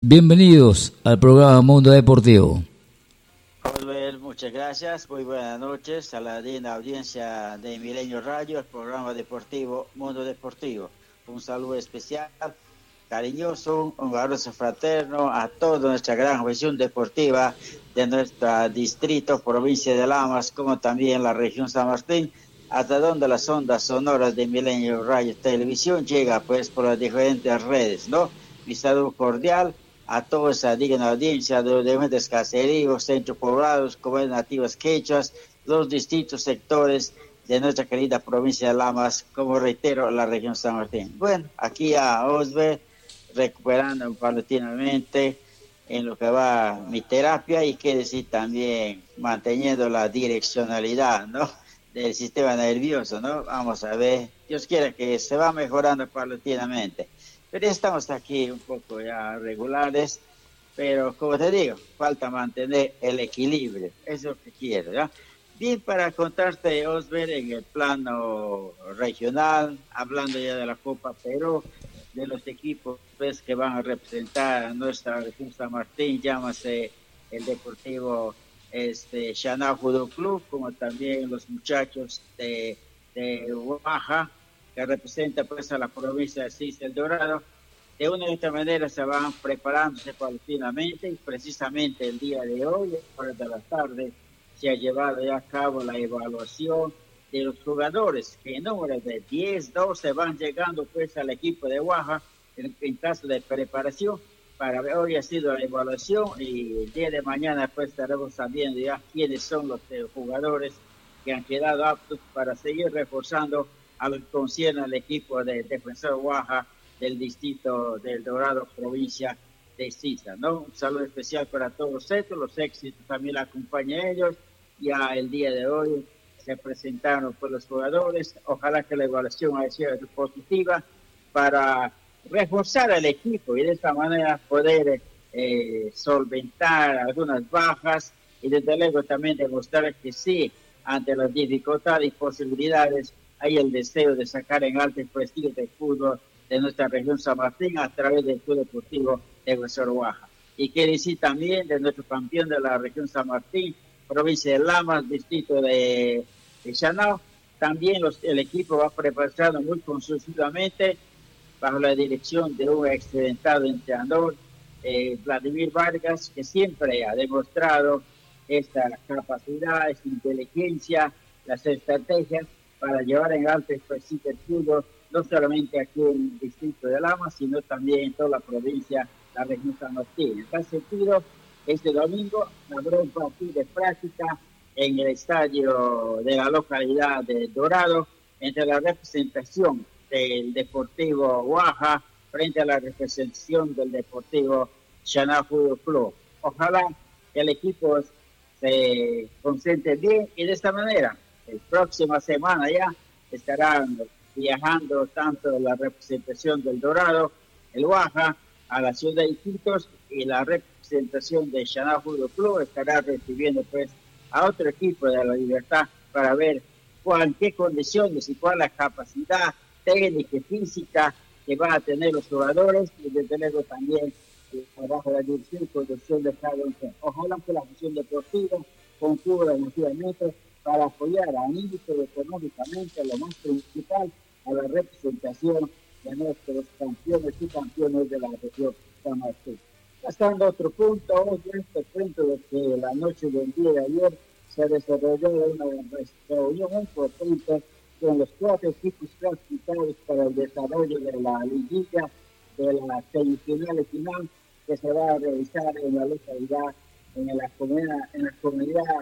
Bienvenidos al programa Mundo Deportivo. Osbel, muchas gracias. Muy buenas noches a la digna audiencia de Milenio Radio, el programa deportivo Mundo Deportivo. Un saludo especial, cariñoso, un abrazo fraterno a toda nuestra gran región deportiva de nuestro distrito, provincia de Lamas, como también la región San Martín, hasta donde las ondas sonoras de Milenio Radio Televisión llega pues por las diferentes redes, ¿no? Mi saludo cordial a toda esa digna audiencia de los diferentes caseríos, centros poblados, comunidades nativas quechuas, los distintos sectores de nuestra querida provincia de Lamas, como reitero, la región San Martín. Bueno, aquí a Osbe, recuperando paulatinamente en lo que va mi terapia y que decir también manteniendo la direccionalidad, ¿no?, del sistema nervioso, ¿no? Vamos a ver, Dios quiera que se va mejorando paulatinamente. Pero ya estamos aquí un poco ya regulares, pero como te digo, falta mantener el equilibrio, eso es lo que quiero, ¿ya? Bien, para contarte, Osber, en el plano regional, hablando ya de la Copa Perú, de los equipos pues, que van a representar a nuestra región San Martín, llámase el Deportivo Xanao Fútbol Club, como también los muchachos de Oaxaca, que representa pues a la provincia de Cis El Dorado. De una u otra manera se van preparándose paulatinamente y precisamente el día de hoy, a las horas de la tarde, se ha llevado ya a cabo la evaluación de los jugadores, que en número de 10, 12 van llegando pues al equipo de Oaxaca en caso de preparación. Para ver, hoy ha sido la evaluación y el día de mañana pues estaremos sabiendo ya quiénes son los jugadores que han quedado aptos para seguir reforzando a lo que concierne al equipo de Defensor Oaxaca del distrito del Dorado, provincia de Sisa, ¿no? Un saludo especial para todos estos, los éxitos también acompañan a ellos. Ya el día de hoy se presentaron pues los jugadores, ojalá que la evaluación haya sido positiva para reforzar al equipo y de esta manera poder solventar algunas bajas y desde luego también demostrar que sí, ante las dificultades y posibilidades, hay el deseo de sacar en alto el prestigio del fútbol de nuestra región San Martín a través del Club Deportivo Defensor Oaxaca. Y quiere decir también de nuestro campeón de la región San Martín, provincia de Lamas, distrito de Xanao. También el equipo va preparando muy constructivamente bajo la dirección de un excelentado entrenador, Vladimir Vargas, que siempre ha demostrado esta capacidad, esta inteligencia, las estrategias para llevar en alto el prestigio del fútbol, no solamente aquí en el distrito de Lamas, sino también en toda la provincia, la región San Martín. En tal sentido, este domingo habrá un partido de práctica en el estadio de la localidad de Dorado entre la representación del Deportivo Oaxaca frente a la representación del Deportivo Xanao Fútbol Club. Ojalá que el equipo se concentre bien y de esta manera, la próxima semana ya estarán viajando tanto la representación del Dorado, el Oaxaca, a la ciudad de Iquitos, y la representación de Xanao Fútbol Club estará recibiendo pues a otro equipo de la Libertad para ver qué condiciones y cuál la capacidad técnica y física que van a tener los jugadores y desde luego también bajo la dirección y conducción de cada uno. Ojalá que la función deportiva concurra emotivamente para apoyar anímico y económicamente lo más principal a la representación de nuestros campeones y campeones de la región San Martín. Pasando a otro punto, hoy te cuento de que la noche del día de ayer se desarrolló una reunión importante con los 4 equipos clasificados para el desarrollo de la liguilla de la semifinal y final que se va a realizar en la localidad, en la comunidad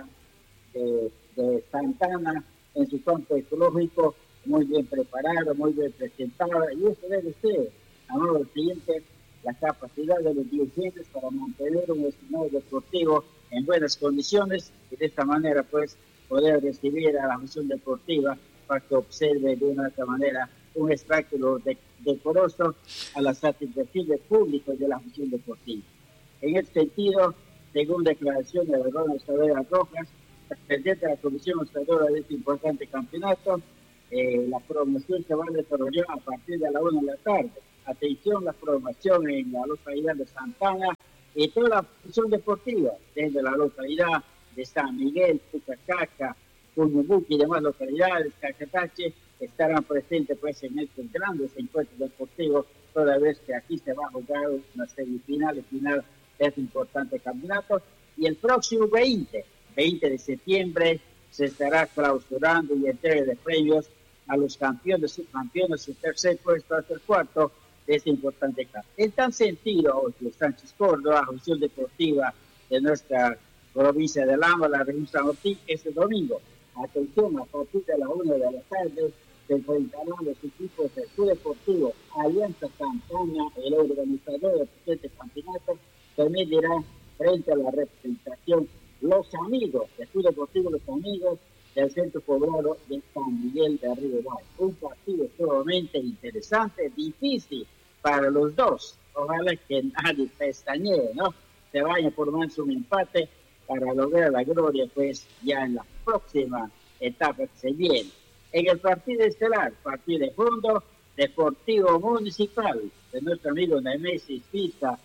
de Santana, en su campo ecológico, muy bien preparado, muy bien presentado, y eso debe ser, a modo siguiente, la capacidad de los dirigentes para mantener un escenario deportivo en buenas condiciones y de esta manera pues poder recibir a la función deportiva para que observe de una otra manera un espectáculo decoroso a la satisfacción del público de la función deportiva. En este sentido, según declaración de la dona Isabela Rojas, presidente de la Comisión Organizadora de este importante campeonato, la promoción se va a desarrollar a partir de la 1 de la tarde, atención, la programación en la localidad de Santana y toda la función deportiva desde la localidad de San Miguel, Pucacaca, Cuyubuqui y demás localidades, Cacatache, estarán presentes pues en estos grandes encuentros deportivos, toda vez que aquí se va a jugar una semifinal y final de este importante campeonato. Y el próximo 20 de septiembre, se estará clausurando y entrega de premios a los campeones, subcampeones, el tercer puesto hasta el cuarto de este importante campo. En tal sentido, los Sánchez Córdoba, la Función Deportiva de nuestra provincia de Lama, la región San Martín, este domingo, atención, a partir de la 1 de la tarde, se enfrentarán los equipos del Club Deportivo Alianza Santana, el organizador del presente campeonato, que medirá frente a la representación Los Amigos, del Club Deportivo Los Amigos, del Centro Poblado de San Miguel de Río Valle. Un partido sumamente interesante, difícil para los dos. Ojalá que nadie pestañee, ¿no? Se vaya por más un empate para lograr la gloria, pues, ya en la próxima etapa que se viene. En el partido estelar, partido de fondo, Deportivo Municipal, de nuestro amigo Nemesis Pista,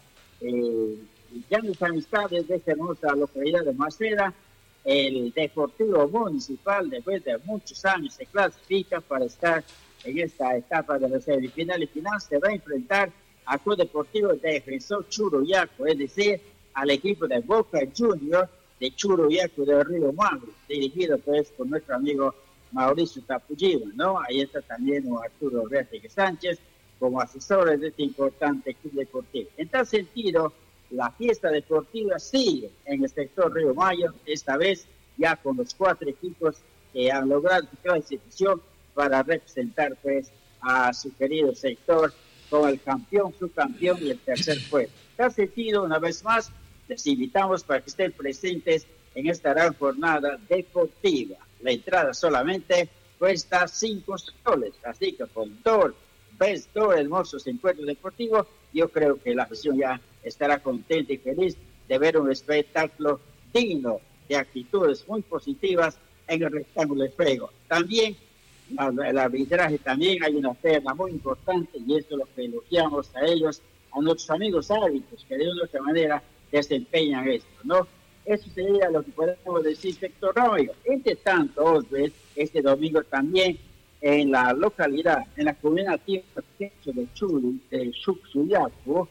grandes amistades de esta hermosa localidad de Macera. El Deportivo Municipal, después de muchos años, se clasifica para estar en esta etapa de la semifinal y final. Se va a enfrentar al Club Deportivo Defensor Churuyaco, es decir, al equipo de Boca Juniors de Churuyaco de Río Magro, dirigido pues por nuestro amigo Mauricio Tapulliva, ¿no? Ahí está también Arturo Rodríguez Sánchez como asesores de este importante club deportivo. En tal sentido, la fiesta deportiva sigue en el sector Río Mayo, esta vez ya con los 4 equipos que han logrado su clasificación para representar pues a su querido sector con el campeón, subcampeón y el tercer puesto. En tal sentido, una vez más, les invitamos para que estén presentes en esta gran jornada deportiva. La entrada solamente cuesta 5 soles, así que con todo hermosos encuentros deportivos, yo creo que la afición ya estará contenta y feliz de ver un espectáculo digno de actitudes muy positivas en el rectángulo de juego. También el arbitraje, también hay una perla muy importante y esto es lo que elogiamos a ellos, a nuestros amigos árbitros que de una u otra manera desempeñan esto, ¿no? Eso sería lo que podemos decir sector Romeo. Entre tanto, Osbel, este domingo también en la localidad, en la comunidad de Chuli, de Xuxuyaco,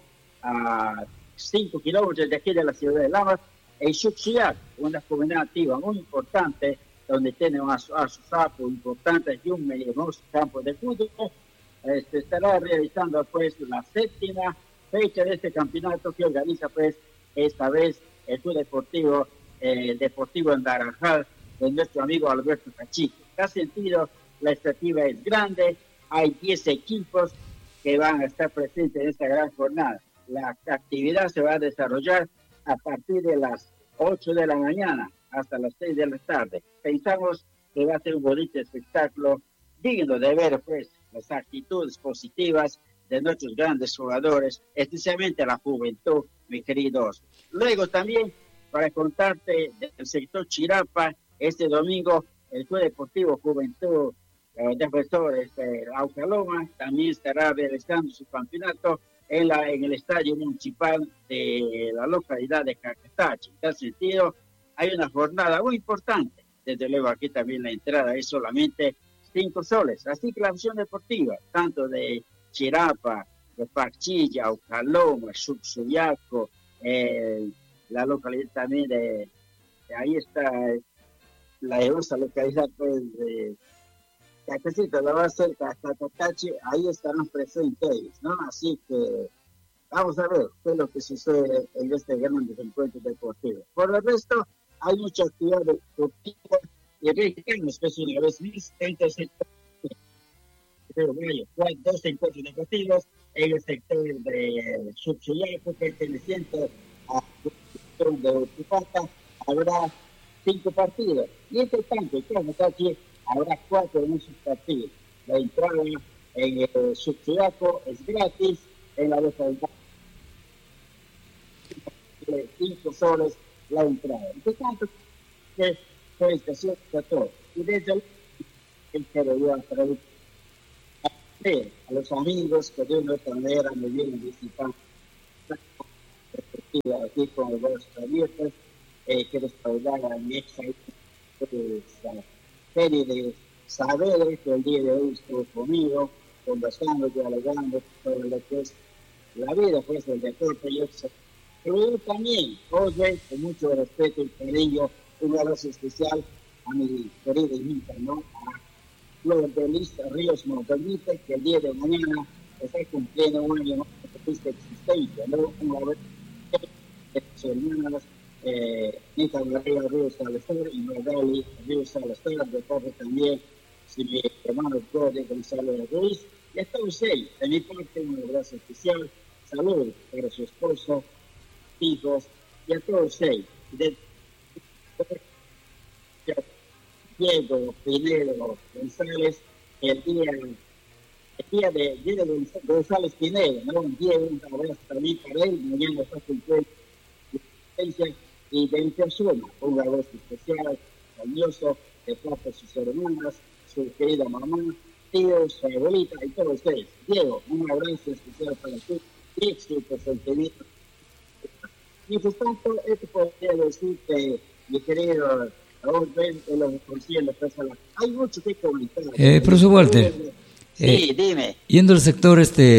a 5 kilómetros de aquí de la ciudad de Lamas, en Xuxuyaco, una comunidad activa muy importante, donde tenemos a su sapo importante y un hermoso campo de fútbol. Se estará realizando pues la 7ª fecha de este campeonato que organiza pues esta vez el Club Deportivo Deportivo en Naranjal de nuestro amigo Alberto Cachico. En ese sentido, la expectativa es grande, hay 10 equipos que van a estar presentes en esta gran jornada. La actividad se va a desarrollar a partir de las 8 de la mañana hasta las 6 de la tarde. Pensamos que va a ser un bonito espectáculo digno de ver pues las actitudes positivas de nuestros grandes jugadores, especialmente la juventud, mi queridos. Luego también, para contarte del sector Chirapa, este domingo el Club Deportivo Juventud Defensores de Aucaloma también estará realizando su campeonato en el estadio municipal de la localidad de Cacatache. En tal sentido, hay una jornada muy importante. Desde luego aquí también la entrada es solamente 5 soles. Así que la opción deportiva, tanto de Chirapa, de Pachilla, Aucaloma, Xuxuyaco, la localidad también de ahí está la hermosa localidad pues de Cacacita, la va a cerca hasta Catache, ahí estarán presentes ellos, ¿no? Así que vamos a ver qué es lo que sucede en este gran encuentro deportivo. Por el resto, hay mucha actividad deportiva y reiteramos que es una vez más entre el sector hay 2 encuentros deportivos en el sector de Xuxuyaco, perteneciente a sector de Otipata, habrá 5 partidos. Y entre tanto, como está aquí, habrá 4 en esos partidos. La entrada en Xuxuyaco es gratis, en la localidad 5 soles la entrada. Entre tanto, que felicitaciones a todos. Y desde el que debió hacer agradecer a los amigos que de una otra manera me vienen visitando aquí con los brazos abiertos. Quiero saludar a mi ex serie de saberes que el día de hoy estuvo conmigo, conversando, dialogando sobre lo que es la vida, pues el deporte. Pero yo también, hoy con mucho respeto y cariño, un abrazo especial a mi querida hijita, ¿no? A Flor de Lis Ríos Montañita, que el día de mañana está cumpliendo un año de existencia, ¿no? Un abrazo de sus hermanas, Nita María Ríos Salazar y Magali Ríos Salazar, de parte también, si mi hermano Jorge Gonzalo Ruiz, y a todos ellos, de mi parte, un abrazo especial, saludos para su esposo, hijos, y a todos ellos. Diego Pinedo González, el día de González Pinedo, ¿no? Diego, un abrazo también para él, mañana está cumpliendo existencia, y de mi persona, un abrazo especial, cariñoso, de parte de sus hermanas, su querida mamá, tíos, su abuelita y todos ustedes. Diego, un abrazo especial para ti, éxito, sentimiento. Y por tanto, esto podría decir que, mi querido hay mucho que comentar. Profesor Walter, sí, dime. Yendo al sector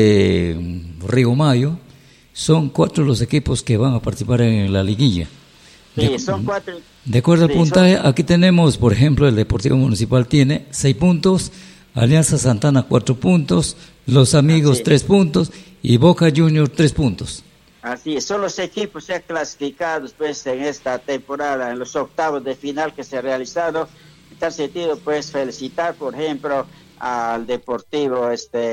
Río Mayo, son 4 los equipos que van a participar en la liguilla. Sí, son 4. De acuerdo al puntaje, aquí tenemos, por ejemplo, el Deportivo Municipal tiene 6 puntos, Alianza Santana 4 puntos, Los Amigos 3 puntos y Boca Juniors 3 puntos. Así es, son los equipos ya clasificados pues en esta temporada, en los octavos de final que se ha realizado. En tal sentido, pues felicitar, por ejemplo, al Deportivo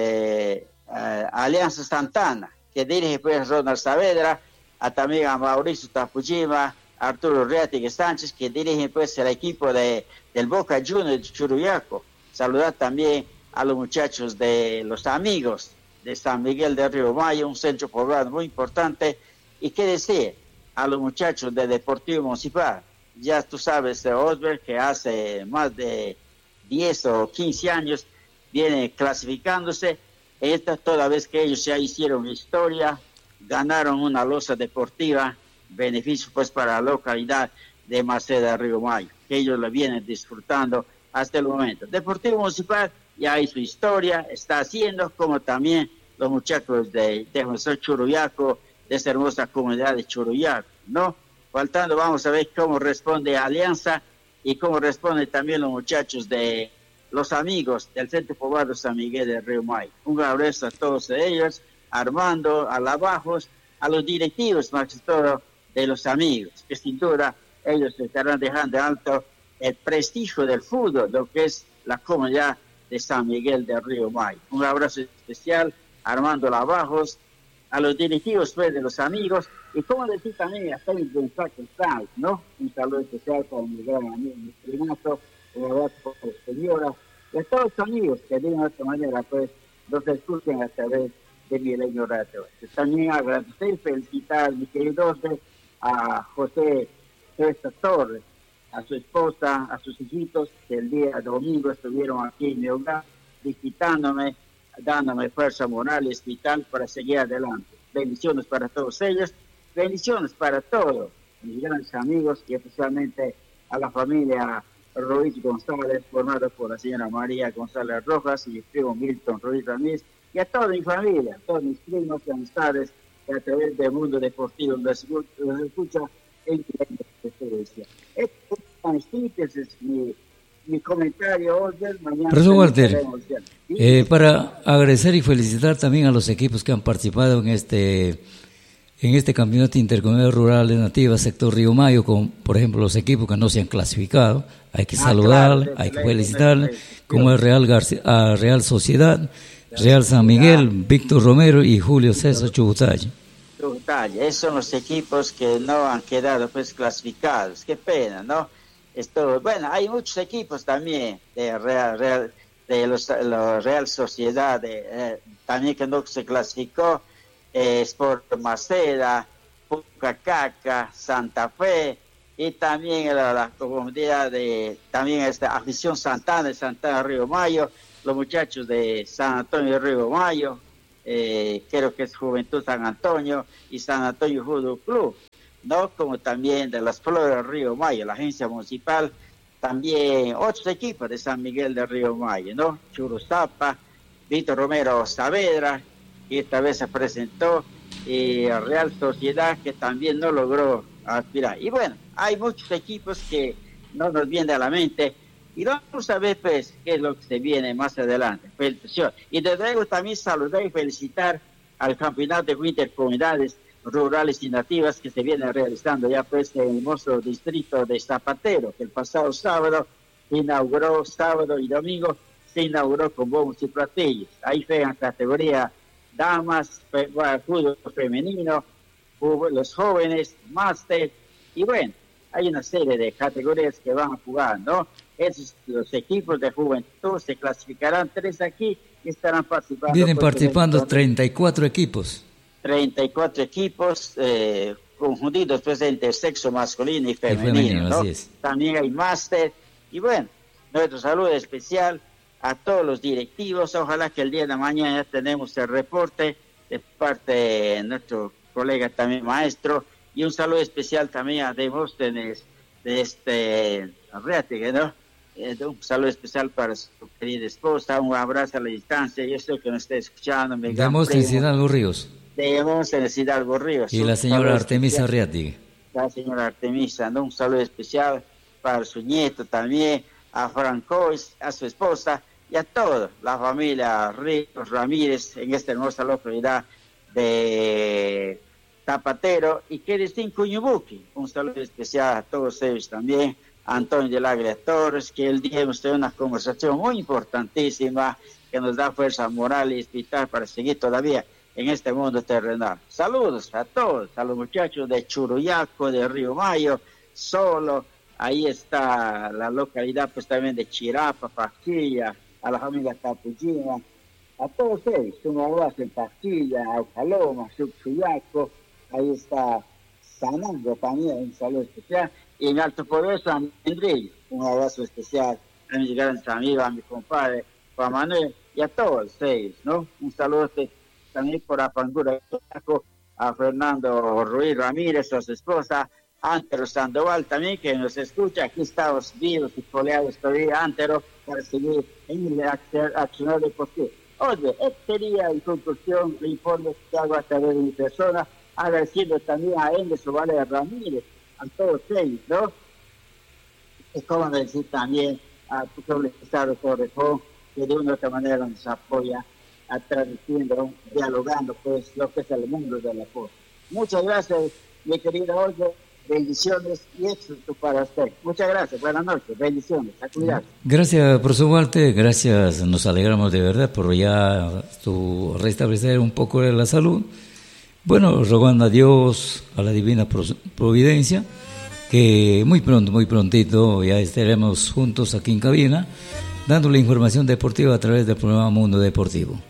Alianza Santana, que dirige pues Ronald Saavedra, también a Mauricio Tapujima, Arturo Reategui Sánchez, que dirige pues el equipo del Boca Juniors de Churuyaco. Saludar también a los muchachos de Los Amigos de San Miguel de Río Mayo, un centro poblado muy importante. Y qué decir, a los muchachos de Deportivo Municipal, ya tú sabes, Osber, que hace más de 10 o 15 años viene clasificándose. Esta toda vez que ellos ya hicieron historia, ganaron una losa deportiva, beneficio pues para la localidad de Maceda Río Mayo, que ellos la vienen disfrutando hasta el momento. Deportivo Municipal ya hizo historia, está haciendo, como también los muchachos de José Churuyaco, de esa hermosa comunidad de Churuyaco, ¿no? Faltando, vamos a ver cómo responde Alianza y cómo responden también los muchachos de Los Amigos del Centro Poblado San Miguel de Río Mayo. Un abrazo a todos ellos, a Armando, a Lavajos, a los directivos, más que todo, de Los Amigos, que sin duda ellos estarán dejando alto el prestigio del fútbol, lo que es la comunidad de San Miguel de Río Mayo. Un abrazo especial a Armando Lavajos, a los directivos pues, de Los Amigos, y como decir también a Félix González, ¿no? Un saludo especial para mi gran amigo, mi primato, un abrazo por la señora, y a todos los amigos que de una otra manera pues nos escuchen a través de Milenio Radio. También agradecer y felicitar a mi querido a José César Torres, a su esposa, a sus hijitos, que el día domingo estuvieron aquí en mi hogar, visitándome, dándome fuerza moral y espiritual para seguir adelante. Bendiciones para todos ellos, bendiciones para todos mis grandes amigos y especialmente a la familia Ruiz González, formada por la señora María González Rojas y mi primo Milton Ruiz Ramírez, y a toda mi familia, a todos mis primos y amistades que a través del mundo deportivo los escucha en la experiencia. Este es mi comentario. Profesor Walter, para agradecer y felicitar también a los equipos que han participado en este campeonato intercomunal rural de Nativa sector Río Mayo, con por ejemplo los equipos que no se han clasificado, hay que saludarles, claro, hay que felicitarles, como el Real Sociedad, Real San Miguel, Víctor Romero y Julio César Chubutaya. Esos son los equipos que no han quedado pues clasificados. Qué pena, ¿no? Bueno, hay muchos equipos también de la Real Sociedad, también que no se clasificó, Sport Maceda, Pucacaca, Santa Fe, y también la comunidad también Afición Santana, de Santana Río Mayo, los muchachos de San Antonio de Río Mayo, creo que es Juventud San Antonio y San Antonio Fútbol Club, ¿no? Como también de las Flores Río Mayo, la agencia municipal, también otros equipos de San Miguel de Río Mayo, ¿no? Churuzapa, Víctor Romero Saavedra, que esta vez se presentó, y Real Sociedad, que también no logró aspirar. Y bueno, hay muchos equipos que no nos vienen a la mente, y vamos a ver pues qué es lo que se viene más adelante. Felicitaciones. Y desde luego también saludar y felicitar al campeonato de intercomunidades rurales y nativas que se viene realizando ya pues en el hermoso distrito de Zapatero, que el pasado sábado se inauguró, sábado y domingo se inauguró con bombos y platillos. Ahí fue en categoría damas, fútbol femenino, los jóvenes, máster, y bueno, hay una serie de categorías que van a jugar, ¿no? Esos, los equipos de juventud se clasificarán 3 aquí y estarán participando. Vienen participando 34 equipos. 34 equipos confundidos pues entre sexo masculino y femenino, ¿no? Así es. También hay máster, y bueno, nuestro saludo especial a todos los directivos. Ojalá que el día de mañana ya tenemos el reporte de parte de nuestro colega también maestro, y un saludo especial también a Demóstenes de Arriategui, ¿no? Un saludo especial para su querida esposa, un abrazo a la distancia. Yo sé que nos está escuchando. Demóstenes Hidalgo Ríos. Demóstenes Hidalgo Ríos. Y la señora Artemisa Arriategui. La señora Artemisa, ¿no? Un saludo especial para su nieto también, a Francois, a su esposa y a toda la familia Ríos Ramírez en esta hermosa localidad de Zapatero, y que decir Cuñubuqui. Un saludo especial a todos ellos también, a Antonio de la Águila Torres, que el día hemos tenido una conversación muy importantísima que nos da fuerza moral y espiritual para seguir todavía en este mundo terrenal. Saludos a todos, a los muchachos de Churuyaco, de Río Mayo, Solo, ahí está la localidad pues también de Chirapa, Pastilla, a la familia Capullina, a todos ellos, un abrazo en Pastilla, a Paloma, Churuyaco, ahí está Sanango también, un saludo especial, y en Alto Poder San Mendrillo, un abrazo especial a mis grandes amigos, a mi compadre Juan Manuel, y a todos ellos, ¿no? Un saludo también por Apangura, a Fernando Ruiz Ramírez, a su esposa, Antero Sandoval también, que nos escucha. Aquí estamos vivos y coleados todavía, Antero, para seguir en el accionar deportivo. Oye, este sería en conclusión el informe que hago a través de mi persona, agradeciendo también a Enzo Valer Ramírez, a todos ellos, ¿no? Es como decir también a tu Estado Torrejón, que de una u otra manera nos apoya a transmitiendo, dialogando pues lo que es el mundo de la cosa. Muchas gracias, mi querida Olga, bendiciones y éxito para usted. Muchas gracias, buenas noches, bendiciones, a cuidarse. Gracias, profesor Walter, gracias, nos alegramos de verdad por ya tu restablecer un poco de la salud. Bueno, rogando a Dios, a la divina providencia, que muy pronto, muy prontito ya estaremos juntos aquí en cabina, dándole información deportiva a través del programa Mundo Deportivo.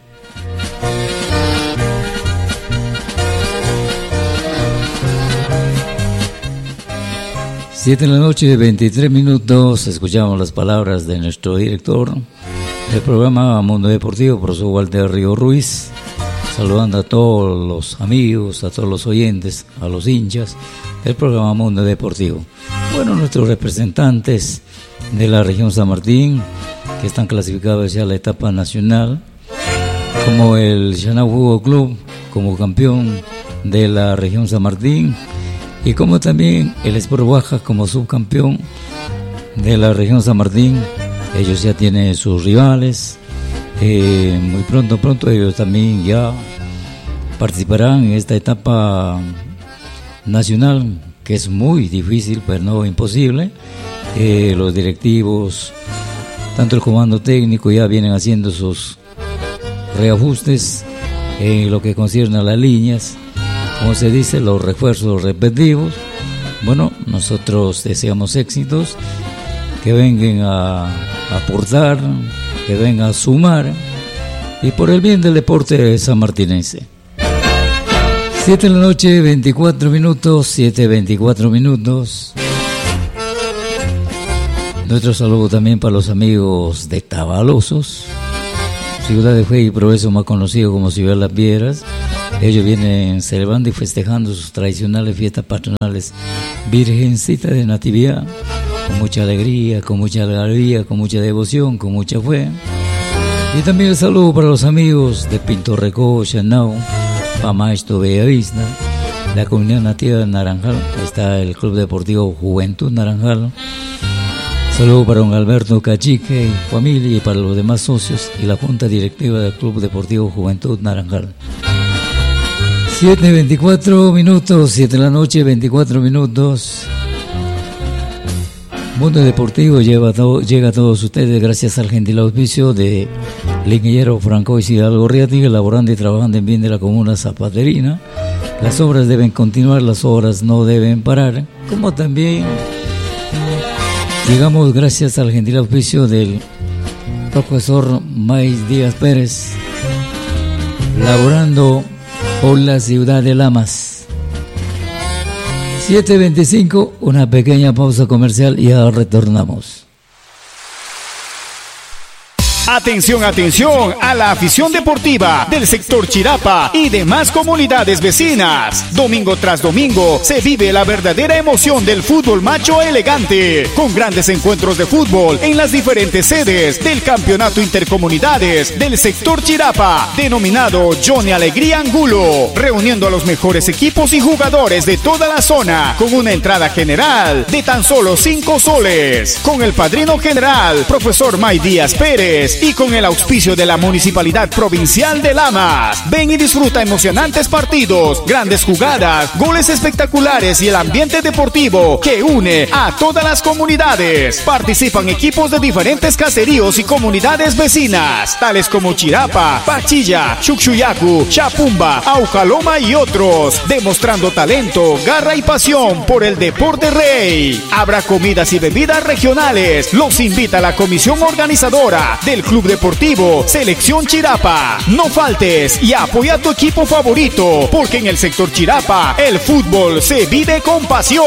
Siete de la noche, 23 minutos, escuchamos las palabras de nuestro director del programa Mundo Deportivo, profesor Walter Río Ruiz, saludando a todos los amigos, a todos los oyentes, a los hinchas del programa Mundo Deportivo. Bueno, nuestros representantes de la región San Martín, que están clasificados ya a la etapa nacional, como el Xanau Fútbol Club, como campeón de la región San Martín, y como también el Sport Baja como subcampeón de la región San Martín. Ellos ya tienen sus rivales, muy pronto ellos también ya participarán en esta etapa nacional, que es muy difícil, pero no imposible. Los directivos, tanto el comando técnico, ya vienen haciendo sus reajustes en lo que concierne a las líneas, como se dice, los refuerzos respectivos. Bueno, nosotros deseamos éxitos, que vengan a aportar, que vengan a sumar, y por el bien del deporte sanmartinense. 7 de la noche, 24 minutos, 7:24 minutos. Nuestro saludo también para los amigos de Tabalosos, Ciudad de Fe y Progreso, más conocido como Ciudad de las Piedras. Ellos vienen celebrando y festejando sus tradicionales fiestas patronales Virgencita de Natividad, con mucha alegría, con mucha algarabía, con mucha devoción, con mucha fe. Y también el saludo para los amigos de Pinto Recó, Chanao, Pamaesto, Bellavista, la comunidad nativa de Naranjal. Ahí está el Club Deportivo Juventud Naranjal. Saludo para don Alberto Cachique y familia, y para los demás socios y la junta directiva del Club Deportivo Juventud Naranjal. 7:24 minutos, 7 de la noche, 24 minutos. Mundo Deportivo llega a todos ustedes gracias al gentil auspicio de el ingeniero Franco Hidalgo Riati, elaborando y trabajando en bien de la comuna zapaterina. Las obras deben continuar, las obras no deben parar, como también llegamos gracias al gentil auspicio del profesor Maíz Díaz Pérez, laborando por la ciudad de Lamas. 7:25, una pequeña pausa comercial y ahora retornamos. Atención, atención a la afición deportiva del sector Chirapa y demás comunidades vecinas. Domingo tras domingo se vive la verdadera emoción del fútbol macho elegante, con grandes encuentros de fútbol en las diferentes sedes del campeonato intercomunidades del sector Chirapa, denominado Johnny Alegría Angulo, reuniendo a los mejores equipos y jugadores de toda la zona, con una entrada general de tan solo 5 soles, con el padrino general, profesor May Díaz Pérez, y con el auspicio de la Municipalidad Provincial de Lamas. Ven y disfruta emocionantes partidos, grandes jugadas, goles espectaculares y el ambiente deportivo que une a todas las comunidades. Participan equipos de diferentes caseríos y comunidades vecinas, tales como Chirapa, Pachilla, Chuchuyacu, Chapumba, Aucaloma y otros, demostrando talento, garra y pasión por el deporte rey. Habrá comidas y bebidas regionales. Los invita la comisión organizadora del Club Deportivo Selección Chirapa. No faltes y apoya a tu equipo favorito, porque en el sector Chirapa el fútbol se vive con pasión.